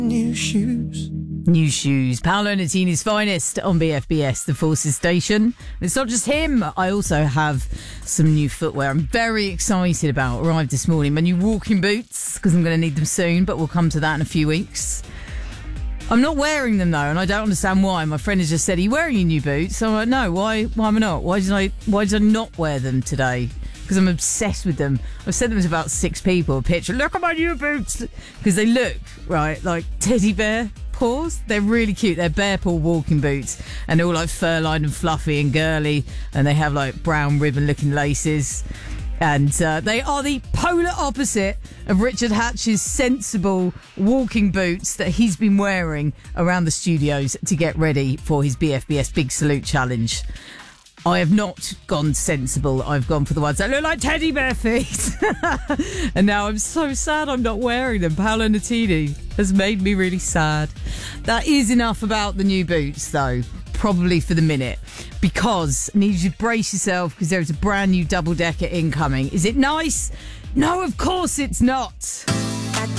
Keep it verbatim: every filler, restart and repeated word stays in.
New shoes. New shoes. Paolo Nutini's finest on B F B S, the Forces Station. It's not just him. I also have some new footwear I'm very excited about. Arrived this morning. My new walking boots, because I'm going to need them soon, but we'll come to that in a few weeks. I'm not wearing them though, and I don't understand why. My friend has just said, "Are you wearing your new boots?" So I'm like, no, why why am I not? Why did I why did I not wear them today? Because I'm obsessed with them. I've sent them to about six people a picture. Look at my new boots. Because they look, right, like teddy bear paws. They're really cute. They're bear paw walking boots. And they're all like fur-lined and fluffy and girly. And they have like brown ribbon-looking laces. And uh, they are the polar opposite of Richard Hatch's sensible walking boots that he's been wearing around the studios to get ready for his B F B S Big Salute Challenge. I have not gone sensible. I've gone for the ones that look like teddy bear feet. And now I'm so sad I'm not wearing them. Paolo Nutini has made me really sad. That is enough about the new boots, though. Probably for the minute. Because I need you to brace yourself, because there's a brand new double-decker incoming. Is it nice? No, of course it's not.